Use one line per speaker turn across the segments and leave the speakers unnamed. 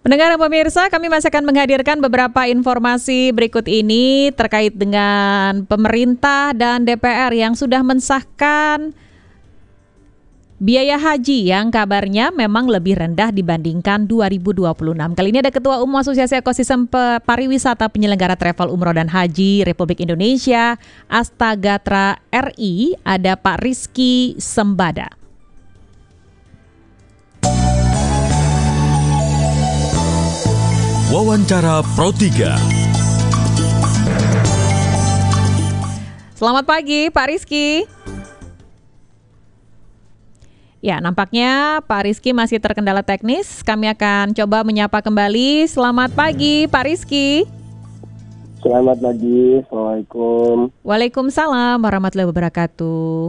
Pendengar dan pemirsa, kami masih akan menghadirkan beberapa informasi berikut ini terkait dengan pemerintah dan DPR yang sudah mensahkan biaya haji yang kabarnya memang lebih rendah dibandingkan 2026. Kali ini ada Ketua Umum Asosiasi Ekosistem Pariwisata Penyelenggara Travel Umroh dan Haji Republik Indonesia, Astagatra RI, ada Pak Rizky Sembada.
Wawancara Pro 3.
Selamat pagi Pak Rizky. Ya, nampaknya Pak Rizky masih terkendala teknis. Kami akan coba menyapa kembali. Selamat pagi Pak Rizky.
Selamat pagi, Assalamualaikum.
Waalaikumsalam warahmatullahi wabarakatuh.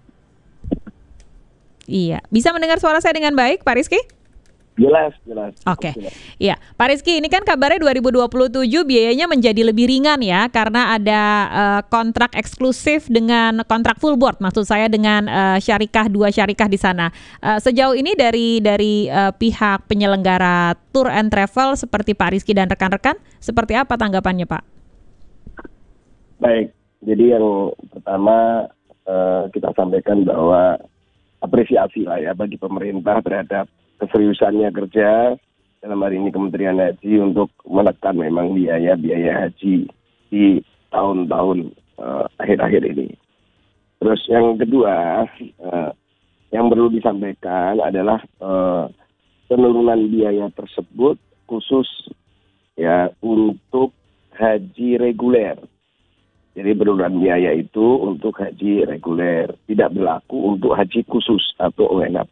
Iya, bisa mendengar suara saya dengan baik Pak Rizky?
Jelas.
Oke. Ya, Pak Rizky, ini kan kabarnya 2027 biayanya menjadi lebih ringan ya, karena ada kontrak eksklusif dengan kontrak full board, maksud saya dengan dua syarikah di sana. Sejauh ini dari pihak penyelenggara tour and travel seperti Pak Rizky dan rekan-rekan, seperti apa tanggapannya Pak?
Baik, jadi yang pertama kita sampaikan bahwa apresiasi lah ya bagi pemerintah terhadap keseriusannya kerja dalam hari ini Kementerian Haji untuk menekan memang biaya haji di tahun-tahun akhir-akhir ini. Terus yang kedua yang perlu disampaikan adalah penurunan biaya tersebut khusus ya untuk haji reguler. Jadi penurunan biaya itu untuk haji reguler, tidak berlaku untuk haji khusus atau ONH+.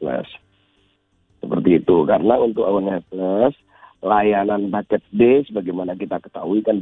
Seperti itu, karena untuk ONH+, layanan paket D sebagaimana kita ketahui kan